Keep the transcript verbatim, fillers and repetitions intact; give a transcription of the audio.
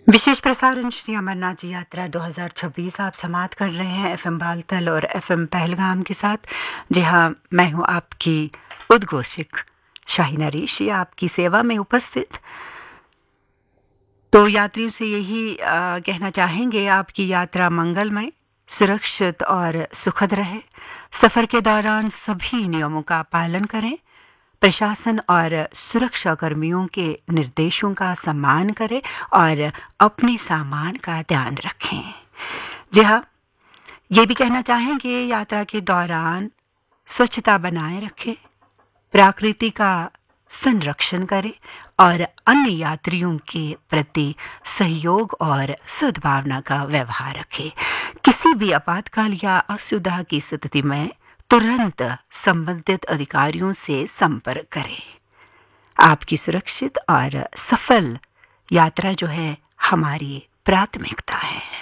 विशेष प्रसारण श्री अमरनाथ जी यात्रा दो हज़ार छब्बीस आप समाप्त कर रहे हैं एफएम बालतल और एफएम पहलगाम के साथ। जी हाँ, मैं हूँ आपकी उद्घोषक शाहीना ऋषि, आपकी सेवा में उपस्थित। तो यात्रियों से यही आ, कहना चाहेंगे, आपकी यात्रा मंगलमय, सुरक्षित और सुखद रहे। सफ़र के दौरान सभी नियमों का पालन करें, प्रशासन और सुरक्षा कर्मियों के निर्देशों का सम्मान करें और अपने सामान का ध्यान रखें। जी हाँ, ये भी कहना चाहेंगे, यात्रा के दौरान स्वच्छता बनाए रखें, प्रकृति का संरक्षण करें और अन्य यात्रियों के प्रति सहयोग और सद्भावना का व्यवहार रखें। किसी भी आपातकाल या असुविधा की स्थिति में तुरंत संबंधित अधिकारियों से संपर्क करें। आपकी सुरक्षित और सफल यात्रा जो है हमारी प्राथमिकता है।